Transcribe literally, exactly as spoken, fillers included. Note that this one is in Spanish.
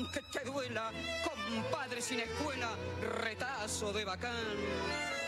aunque te duela, compadre sin escuela, retazo de bacán.